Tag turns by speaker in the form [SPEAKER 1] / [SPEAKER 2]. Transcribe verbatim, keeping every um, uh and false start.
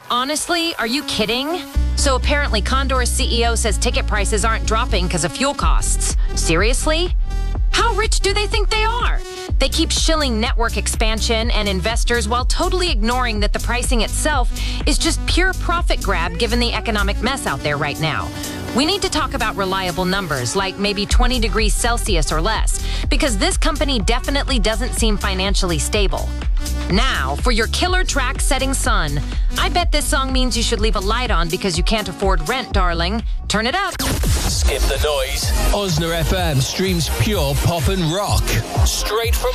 [SPEAKER 1] Honestly, are you kidding? So apparently Condor's C E O says ticket prices aren't dropping because of fuel costs. Seriously? How rich do they think they are? They keep shilling network expansion and investors while totally ignoring that the pricing itself is just pure profit grab given the economic mess out there right now. We need to talk about reliable numbers, like maybe twenty degrees Celsius or less, because this company definitely doesn't seem financially stable. Now, for your killer track setting sun. I bet this song means you should leave a light on because you can't afford rent, darling. Turn it up.
[SPEAKER 2] Skip the noise. Osna F M streams pure pop and rock. Straight from